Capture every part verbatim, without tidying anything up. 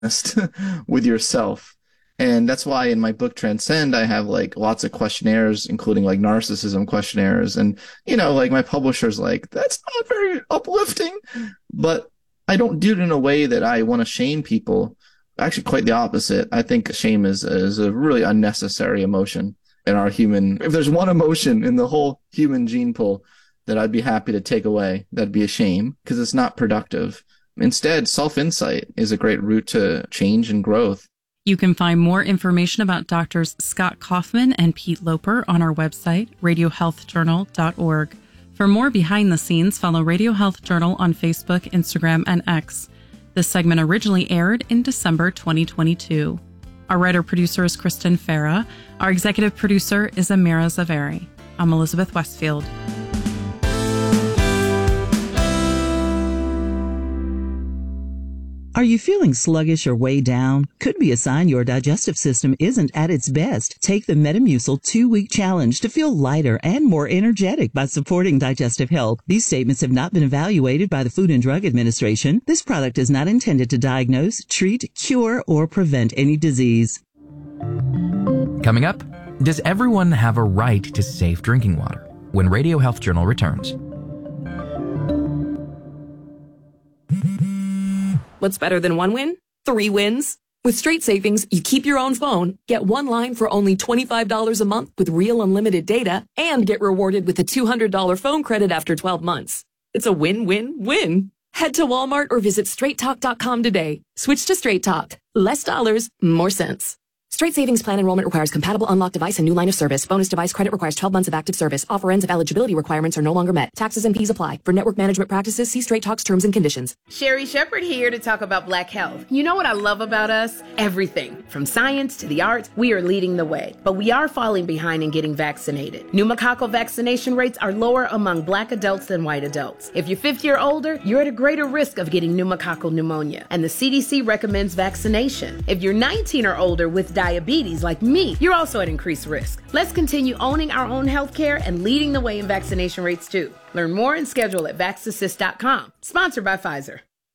with yourself. And that's why in my book Transcend, I have like lots of questionnaires, including like narcissism questionnaires. And, you know, like my publisher's like, that's not very uplifting, but I don't do it in a way that I want to shame people. Actually, quite the opposite. I think shame is, is a really unnecessary emotion in our human. If there's one emotion in the whole human gene pool that I'd be happy to take away, that'd be a shame, because it's not productive. Instead, self-insight is a great route to change and growth. You can find more information about Doctors Scott Kaufman and Pete Loper on our website, radio health journal dot org. For more behind the scenes, follow Radio Health Journal on Facebook, Instagram, and X. This segment originally aired in December twenty twenty-two. Our writer-producer is Kristen Farah. Our executive producer is Amira Zaveri. I'm Elizabeth Westfield. Are you feeling sluggish or way down? Could be a sign your digestive system isn't at its best. Take the Metamucil two-week challenge to feel lighter and more energetic by supporting digestive health. These statements have not been evaluated by the Food and Drug Administration. This product is not intended to diagnose, treat, cure, or prevent any disease. Coming up, does everyone have a right to safe drinking water? When Radio Health Journal returns. What's better than one win? Three wins. With Straight Savings, you keep your own phone, get one line for only twenty-five dollars a month with real unlimited data, and get rewarded with a two hundred dollars phone credit after twelve months. It's a win-win-win. Head to Walmart or visit straight talk dot com today. Switch to Straight Talk. Less dollars, more sense. Straight Savings Plan enrollment requires compatible unlocked device and new line of service. Bonus device credit requires twelve months of active service. Offer ends if eligibility requirements are no longer met. Taxes and fees apply. For network management practices, see Straight Talk's terms and conditions. Sherry Shepherd here to talk about Black health. You know what I love about us? Everything. From science to the arts, we are leading the way. But we are falling behind in getting vaccinated. Pneumococcal vaccination rates are lower among Black adults than white adults. If you're fifty or older, you're at a greater risk of getting pneumococcal pneumonia. And the C D C recommends vaccination. If you're nineteen or older with diabetes like me, you're also at increased risk. Let's continue owning our own healthcare and leading the way in vaccination rates too. Learn more and schedule at vax assist dot com. Sponsored by Pfizer.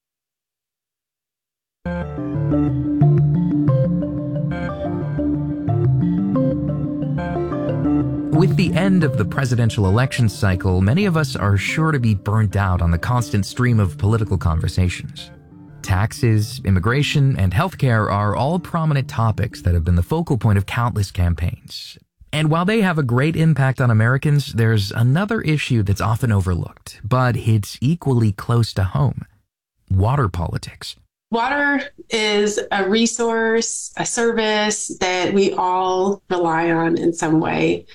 With the end of the presidential election cycle, many of us are sure to be burnt out on the constant stream of political conversations. Taxes, immigration, and healthcare are all prominent topics that have been the focal point of countless campaigns. And while they have a great impact on Americans, there's another issue that's often overlooked, but hits equally close to home: water politics. Water is a resource, a service that we all rely on in some way.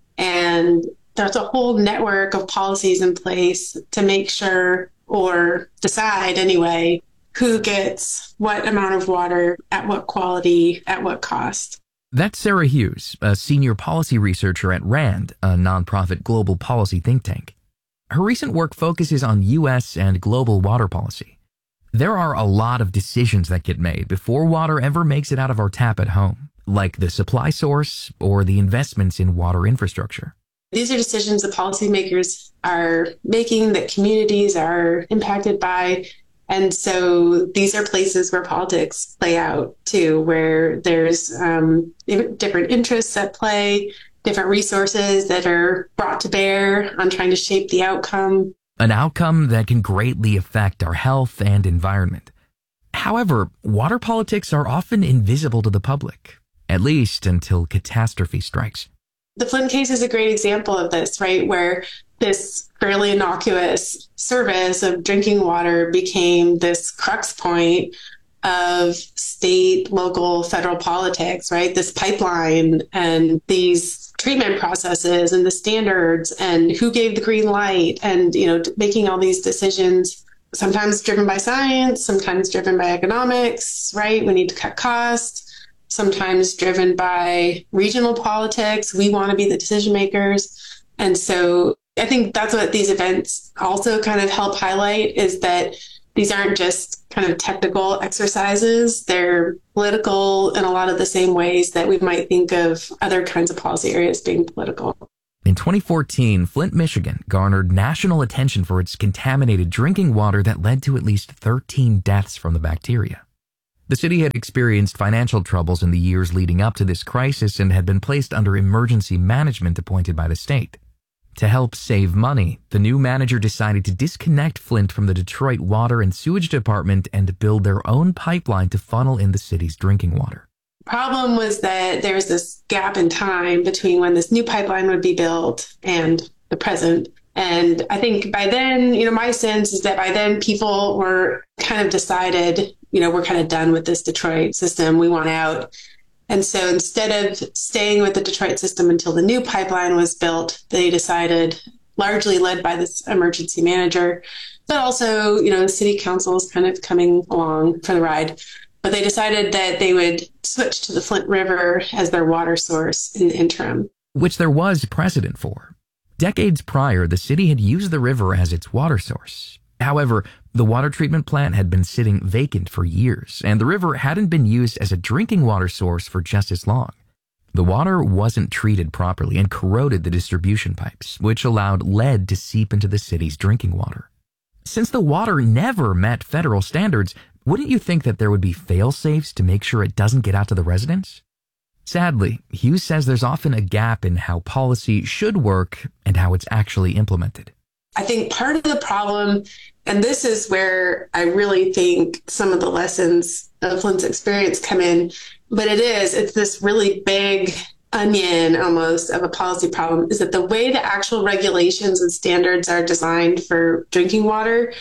And there's a whole network of policies in place to make sure, or decide anyway, who gets what amount of water, at what quality, at what cost. That's Sarah Hughes, a senior policy researcher at RAND, a nonprofit global policy think tank. Her recent work focuses on U S and global water policy. There are a lot of decisions that get made before water ever makes it out of our tap at home, like the supply source or the investments in water infrastructure. These are decisions that policymakers are making, that communities are impacted by. And so these are places where politics play out too, where there's um, different interests at play, different resources that are brought to bear on trying to shape the outcome. An outcome that can greatly affect our health and environment. However, water politics are often invisible to the public, at least until catastrophe strikes. The Flint case is a great example of this, right? Where this fairly innocuous service of drinking water became this crux point of state, local, federal politics, right? This pipeline and these treatment processes and the standards and who gave the green light and, you know, making all these decisions, sometimes driven by science, sometimes driven by economics, right? We need to cut costs. Sometimes driven by regional politics. We want to be the decision makers. And so I think that's what these events also kind of help highlight, is that these aren't just kind of technical exercises. They're political in a lot of the same ways that we might think of other kinds of policy areas being political. In twenty fourteen, Flint, Michigan garnered national attention for its contaminated drinking water that led to at least thirteen deaths from the bacteria. The city had experienced financial troubles in the years leading up to this crisis and had been placed under emergency management appointed by the state. To help save money, the new manager decided to disconnect Flint from the Detroit Water and Sewage Department and build their own pipeline to funnel in the city's drinking water. Problem was that there was this gap in time between when this new pipeline would be built and the present. And I think by then, you know, my sense is that by then people were kind of decided, you know, we're kind of done with this Detroit system. We want out. And so instead of staying with the Detroit system until the new pipeline was built, they decided, largely led by this emergency manager, but also, you know, the city council is kind of coming along for the ride. But they decided that they would switch to the Flint River as their water source in the interim. Which there was precedent for. Decades prior, the city had used the river as its water source. However, the water treatment plant had been sitting vacant for years, and the river hadn't been used as a drinking water source for just as long. The water wasn't treated properly and corroded the distribution pipes, which allowed lead to seep into the city's drinking water. Since the water never met federal standards, wouldn't you think that there would be fail-safes to make sure it doesn't get out to the residents? Sadly, Hughes says there's often a gap in how policy should work and how it's actually implemented. I think part of the problem, and this is where I really think some of the lessons of Flint's experience come in, but it is, it's this really big onion almost of a policy problem, is that the way the actual regulations and standards are designed for drinking water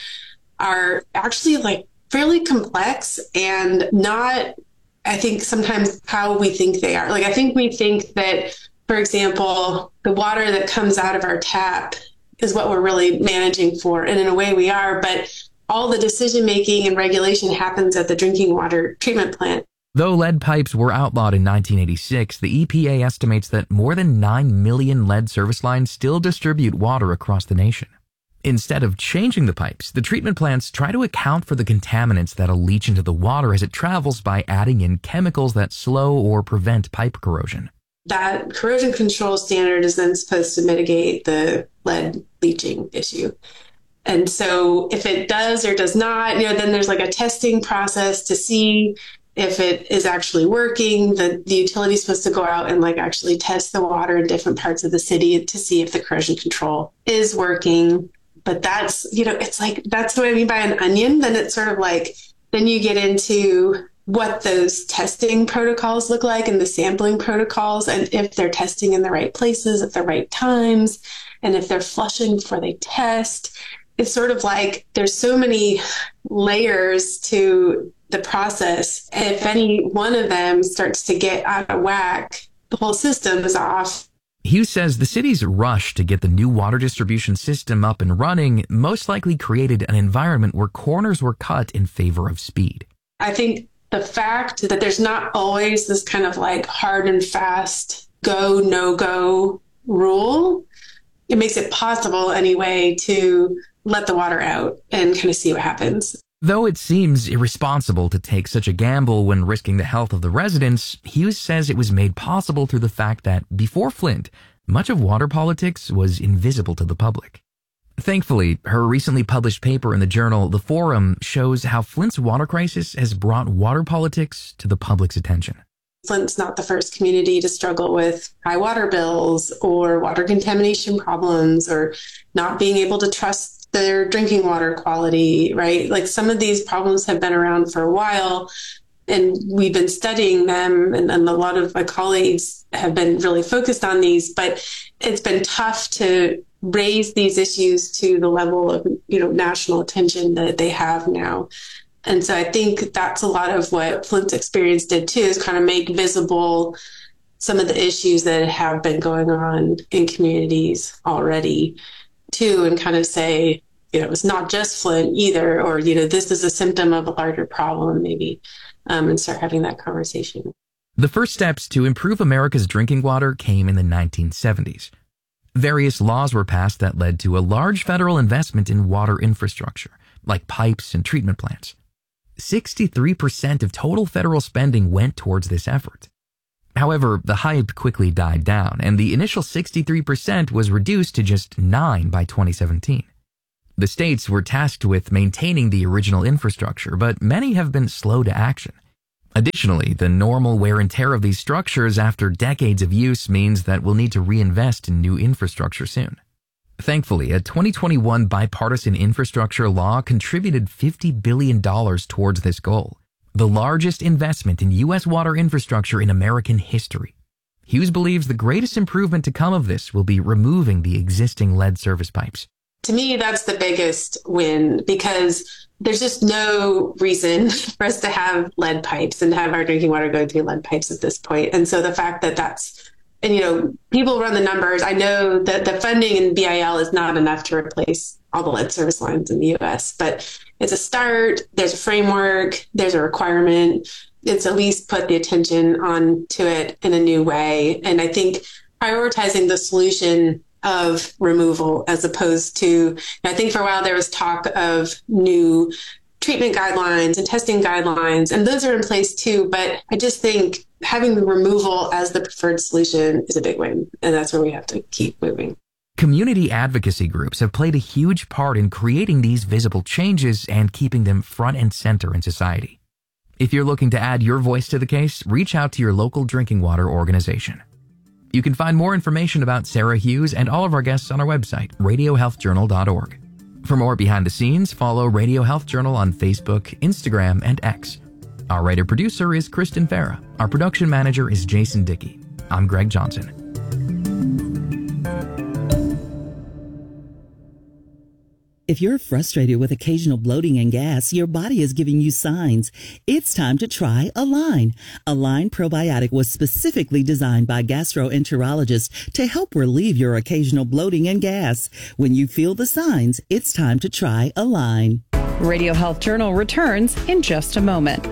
are actually like fairly complex and not, I think, sometimes how we think they are. Like, I think we think that, for example, the water that comes out of our tap is what we're really managing for. And in a way we are, but all the decision making and regulation happens at the drinking water treatment plant. Though lead pipes were outlawed in nineteen eighty-six, the E P A estimates that more than nine million lead service lines still distribute water across the nation. Instead of changing the pipes, the treatment plants try to account for the contaminants that'll leach into the water as it travels by adding in chemicals that slow or prevent pipe corrosion. That corrosion control standard is then supposed to mitigate the lead leaching issue. And so if it does or does not, you know, then there's like a testing process to see if it is actually working. The, the utility is supposed to go out and like actually test the water in different parts of the city to see if the corrosion control is working. But that's, you know, it's like, that's what I mean by an onion. Then it's sort of like, then you get into what those testing protocols look like and the sampling protocols, and if they're testing in the right places at the right times, and if they're flushing before they test. It's sort of like there's so many layers to the process. And if any one of them starts to get out of whack, the whole system is off. Hughes says the city's rush to get the new water distribution system up and running most likely created an environment where corners were cut in favor of speed. I think the fact that there's not always this kind of like hard and fast go, no go rule, it makes it possible anyway to let the water out and kind of see what happens. Though it seems irresponsible to take such a gamble when risking the health of the residents, Hughes says it was made possible through the fact that, before Flint, much of water politics was invisible to the public. Thankfully, her recently published paper in the journal The Forum shows how Flint's water crisis has brought water politics to the public's attention. Flint's not the first community to struggle with high water bills or water contamination problems or not being able to trust their drinking water quality, right? Like some of these problems have been around for a while and we've been studying them, and, and a lot of my colleagues have been really focused on these, but it's been tough to raise these issues to the level of, you know, national attention that they have now. And so I think that's a lot of what Flint's experience did too, is kind of make visible some of the issues that have been going on in communities already too, and kind of say, you know, it's not just Flint either, or, you know, this is a symptom of a larger problem maybe, um, and start having that conversation. The first steps to improve America's drinking water came in the nineteen seventies. Various laws were passed that led to a large federal investment in water infrastructure, like pipes and treatment plants. sixty-three percent of total federal spending went towards this effort. However, the hype quickly died down, and the initial sixty-three percent was reduced to just nine by twenty seventeen. The states were tasked with maintaining the original infrastructure, but many have been slow to action. Additionally, the normal wear and tear of these structures after decades of use means that we'll need to reinvest in new infrastructure soon. Thankfully, a twenty twenty-one bipartisan infrastructure law contributed fifty billion dollars towards this goal, the largest investment in U S water infrastructure in American history. Hughes believes the greatest improvement to come of this will be removing the existing lead service pipes. To me, that's the biggest win, because there's just no reason for us to have lead pipes and have our drinking water go through lead pipes at this point. And so the fact that that's, and, you know, people run the numbers. I know that the funding in B I L is not enough to replace all the lead service lines in the U S, but it's a start. There's a framework. There's a requirement. It's at least put the attention on to it in a new way. And I think prioritizing the solution of removal as opposed to, I think for a while there was talk of new treatment guidelines and testing guidelines, and those are in place too. But I just think having the removal as the preferred solution is a big win. And that's where we have to keep moving. Community advocacy groups have played a huge part in creating these visible changes and keeping them front and center in society. If you're looking to add your voice to the case, reach out to your local drinking water organization. You can find more information about Sarah Hughes and all of our guests on our website, radio health journal dot org. For more behind the scenes, follow Radio Health Journal on Facebook, Instagram, and X. Our writer-producer is Kristen Farah. Our production manager is Jason Dickey. I'm Greg Johnson. If you're frustrated with occasional bloating and gas, your body is giving you signs. It's time to try Align. Align Probiotic was specifically designed by gastroenterologists to help relieve your occasional bloating and gas. When you feel the signs, it's time to try Align. Radio Health Journal returns in just a moment.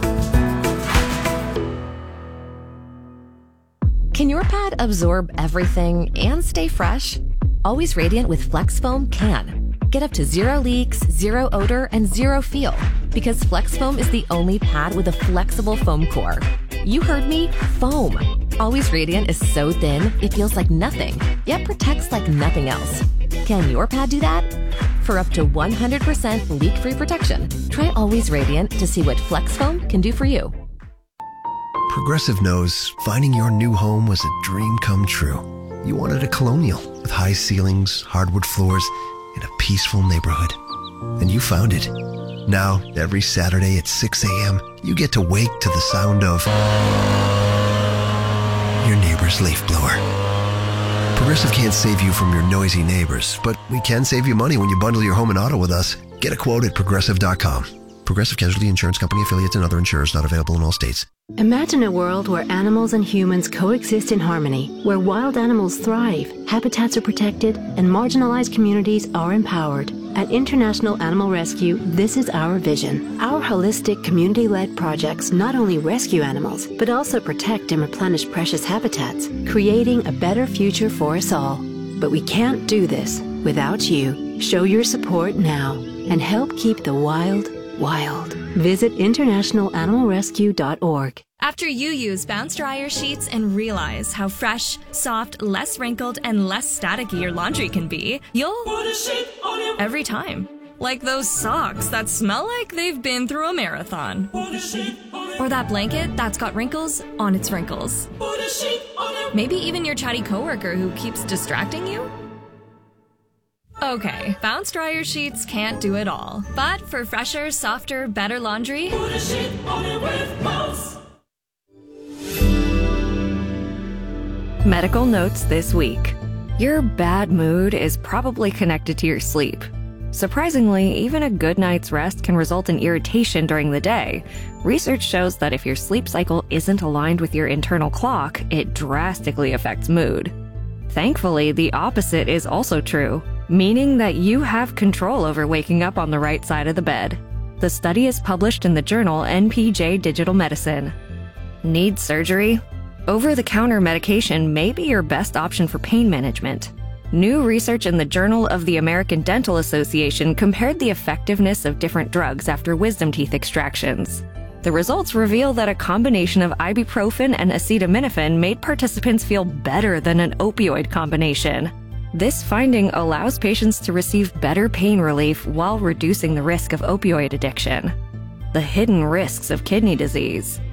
Can your pad absorb everything and stay fresh? Always Radiant with Flex Foam can. Get up to zero leaks, zero odor, and zero feel, because Flex Foam is the only pad with a flexible foam core. You heard me, foam. Always Radiant is so thin, it feels like nothing, yet protects like nothing else. Can your pad do that? For up to one hundred percent leak-free protection, try Always Radiant to see what Flex Foam can do for you. Progressive knows finding your new home was a dream come true. You wanted a colonial with high ceilings, hardwood floors, in a peaceful neighborhood. And you found it. Now, every Saturday at six a.m., you get to wake to the sound of your neighbor's leaf blower. Progressive can't save you from your noisy neighbors, but we can save you money when you bundle your home and auto with us. Get a quote at progressive dot com. Progressive Casualty Insurance Company affiliates and other insurers not available in all states. Imagine a world where animals and humans coexist in harmony, where wild animals thrive, habitats are protected, and marginalized communities are empowered. At International Animal Rescue, this is our vision. Our holistic, community-led projects not only rescue animals, but also protect and replenish precious habitats, creating a better future for us all. But we can't do this without you. Show your support now and help keep the wild wild. Visit international animal rescue dot org. After you use Bounce Dryer sheets and realize how fresh, soft, less wrinkled, and less staticky your laundry can be, you'll put a sheet on your every time. Like those socks that smell like they've been through a marathon. Put a sheet on it. Or that blanket that's got wrinkles on its wrinkles. Put a sheet on it. Maybe even your chatty coworker who keeps distracting you. Okay, Bounce Dryer sheets can't do it all. But for fresher, softer, better laundry, put a sheet on it with Bounce. Medical notes this week. Your bad mood is probably connected to your sleep. Surprisingly, even a good night's rest can result in irritation during the day. Research shows that if your sleep cycle isn't aligned with your internal clock, it drastically affects mood. Thankfully, the opposite is also true, meaning that you have control over waking up on the right side of the bed. The study is published in the journal N P J Digital Medicine. Need surgery? Over-the-counter medication may be your best option for pain management. New research in the Journal of the American Dental Association compared the effectiveness of different drugs after wisdom teeth extractions. The results reveal that a combination of ibuprofen and acetaminophen made participants feel better than an opioid combination. This finding allows patients to receive better pain relief while reducing the risk of opioid addiction. The hidden risks of kidney disease.